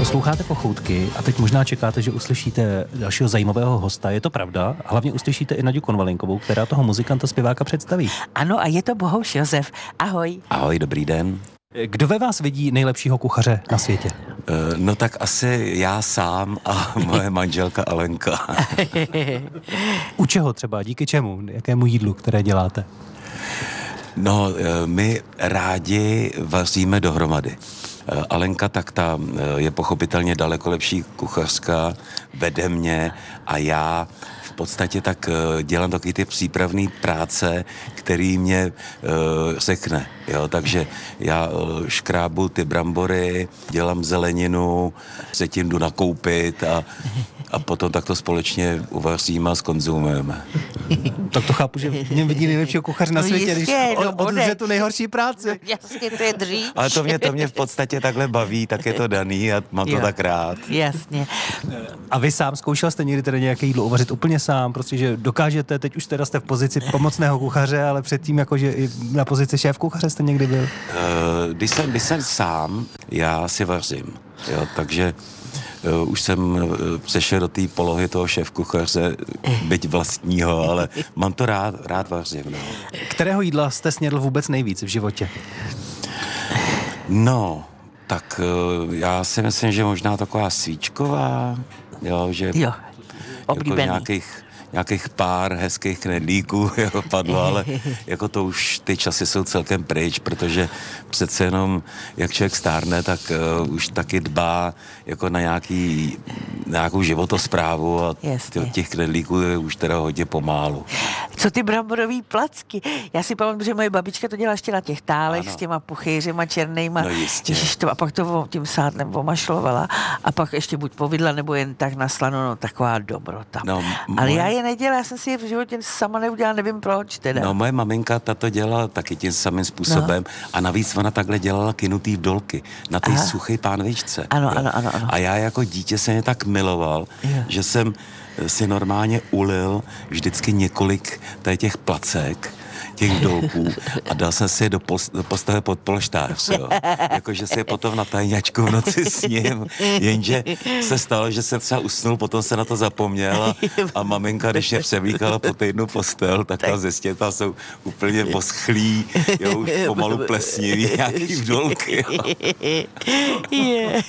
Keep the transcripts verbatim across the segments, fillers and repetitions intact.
Posloucháte Pochoutky a teď možná čekáte, že uslyšíte dalšího zajímavého hosta. Je to pravda? A hlavně uslyšíte i Naďu Konvalinkovou, která toho muzikanta zpěváka představí. Ano, a je to Bohuš Josef. Ahoj. Ahoj, dobrý den. Kdo ve vás vidí nejlepšího kuchaře na světě? No tak asi já sám a moje manželka Alenka. U čeho třeba? Díky čemu? Jakému jídlu, které děláte? No, my rádi vaříme dohromady. Alenka tak ta je pochopitelně daleko lepší kuchařka, vede mě a já v podstatě tak dělám taky ty přípravné práce, který mě uh, řekne, jo, takže já uh, škrábu ty brambory, dělám zeleninu, se tím jdu nakoupit a, a potom tak to společně uvaříme a skonzumujeme. Tak to chápu, že mě vidí nejlepšího kuchaře na No světě, jistě, když no od, odře tu nejhorší práci. Jasně, to je dřív. Ale to mě, to mě v podstatě takhle baví, tak je to daný a mám to Jo. tak rád. Jasně. A vy sám zkoušel jste někdy tedy nějaké jídlo uvařit úplně sám, prostě, že dokážete, teď už teda jste v pozici pomocného kuchaře, ale předtím jakože i na pozici šéf kuchaře jste někdy byl? Uh, když, jsem, když jsem sám, já si vařím, jo, takže uh, už jsem uh, přešel do té polohy toho šéfkuchaře, byť vlastního, ale mám to rád, rád vařím. No. Kterého jídla jste snědl vůbec nejvíc v životě? no, tak uh, já si myslím, že možná taková svíčková, jo, že Jo, jako oblíbený. nějakých nějakých pár hezkých knedlíků jako padlo, ale jako to už ty časy jsou celkem pryč, protože přece jenom, jak člověk stárne, tak uh, už taky dbá jako na nějaký, nějakou životosprávu a Jasně. těch knedlíků je už teda hodně pomálu. Co ty bramborový placky? Já si pamatuju, že moje babička to dělala ještě na těch tálech Ano. s těma puchýřema černýma. No jistě. Ježiš, to, a pak to tím sádnem omašlovala a pak ještě buď povidla, nebo jen tak na slano, no taková dobrota. No, m- Ale moje- já je nedělala, já jsem si je v životě sama neudělala, nevím proč teda. No, moje maminka tato dělala taky tím samým způsobem no. A navíc ona takhle dělala kynutý vdolky na té suché pánvičce. Ano, jo. ano, ano, ano. A já jako dítě jsem je tak miloval, Jo. že jsem si normálně ulil vždycky několik tady těch placek, těch vdolků a dal jsem si je do, post, do postele pod polštář, jo. Jakože si je potom na tajňačku v noci sním, jenže se stalo, že jsem třeba usnul, potom se na to zapomněl a, a maminka, když je převlíkala po týdnu postel, tak tam zjistila, tam jsou úplně poschlí, jo, už pomalu plesnivý nějaký vdolky, jo. Je.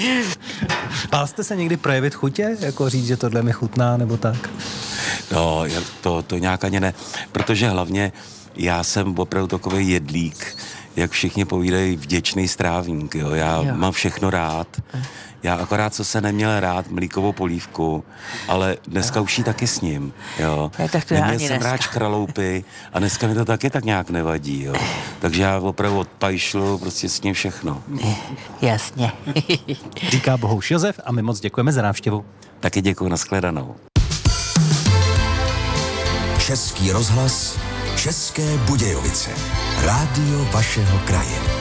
Bál jste se někdy projevit chutě? Jako říct, že tohle mi chutná, nebo tak? No, to, to nějak ani ne, protože hlavně já jsem opravdu takový jedlík, jak všichni povídají, vděčný strávník, jo. Já Jo. mám všechno rád. Já akorát, co se neměl rád, mlíkovou polívku, ale dneska už ji taky s ním, jo. Já, tak to já Neměl ani jsem dneska. rád škraloupy a dneska mi to taky tak nějak nevadí, jo. Takže já opravdu odpajšlu prostě s ním všechno. Jasně. Říká Bohuš Josef a my moc děkujeme za návštěvu. Taky děkuji, nashledanou. Český rozhlas, České Budějovice. Rádio vašeho kraje.